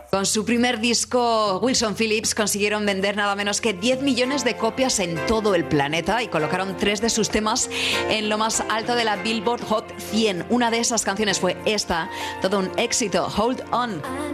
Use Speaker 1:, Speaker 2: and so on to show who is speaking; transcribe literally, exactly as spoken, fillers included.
Speaker 1: Con su primer disco, Wilson Phillips consiguieron vender nada menos que diez millones de copias en todo el planeta y colocaron tres de sus temas en lo más alto de la Billboard Hot cien. Una de esas canciones fue esta, todo un éxito, Hold On.